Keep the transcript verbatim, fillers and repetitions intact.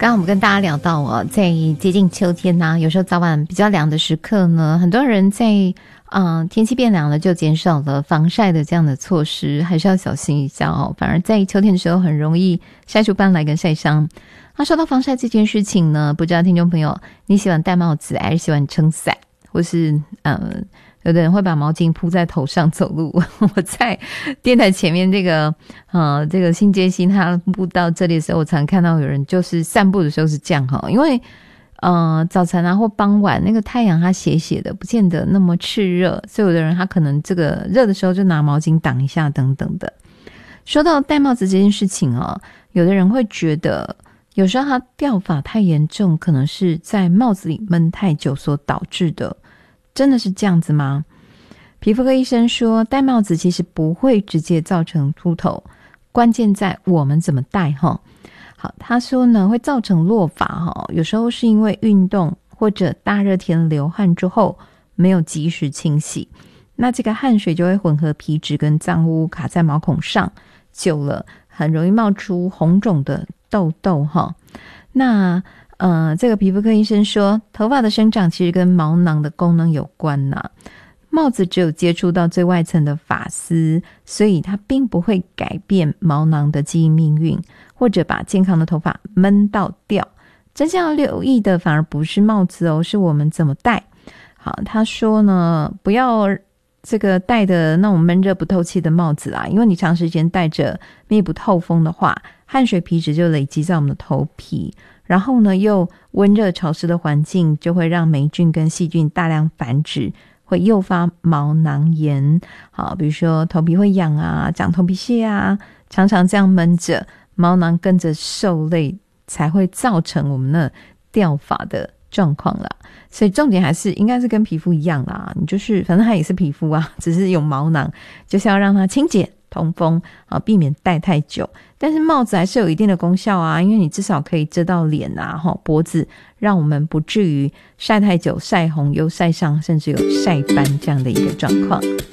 刚刚我们跟大家聊到哦，在接近秋天啊，有时候早晚比较凉的时刻呢，很多人在嗯、呃、天气变凉了，就减少了防晒的这样的措施，还是要小心一下哦。反而在秋天的时候，很容易晒出斑来跟晒伤。那说到防晒这件事情呢，不知道听众朋友你喜欢戴帽子，还是喜欢撑伞，或是呃有的人会把毛巾铺在头上走路。我在电台前面这个呃这个新街心他步到这里的时候，我常看到有人就是散步的时候是这样哈，因为呃早晨啊或傍晚那个太阳它斜斜的，不见得那么炽热，所以有的人他可能这个热的时候就拿毛巾挡一下等等的。说到戴帽子这件事情哦，有的人会觉得有时候他掉发太严重，可能是在帽子里闷太久所导致的。真的是这样子吗？皮肤科医生说，戴帽子其实不会直接造成秃头，关键在我们怎么戴齁。好，他说呢，会造成落发齁，有时候是因为运动或者大热天流汗之后没有及时清洗，那这个汗水就会混合皮脂跟脏污卡在毛孔上，久了很容易冒出红肿的痘痘齁。那呃，这个皮肤科医生说，头发的生长其实跟毛囊的功能有关呐、啊。帽子只有接触到最外层的发丝，所以它并不会改变毛囊的基因命运，或者把健康的头发闷到掉。真正要留意的反而不是帽子哦，是我们怎么戴。好，他说呢，不要这个戴的那种闷热不透气的帽子啊，因为你长时间戴着密不透风的话，汗水皮脂就累积在我们的头皮，然后呢又温热潮湿的环境就会让霉菌跟细菌大量繁殖，会诱发毛囊炎。好，比如说头皮会痒啊，长头皮屑啊，常常这样闷着，毛囊跟着受累，才会造成我们那掉发的状况啦。所以重点还是应该是跟皮肤一样啦，你就是反正它也是皮肤啊，只是有毛囊，就是要让它清洁通风啊，避免戴太久。但是帽子还是有一定的功效啊，因为你至少可以遮到脸啊、脖子，让我们不至于晒太久晒红又晒伤，甚至有晒斑这样的一个状况。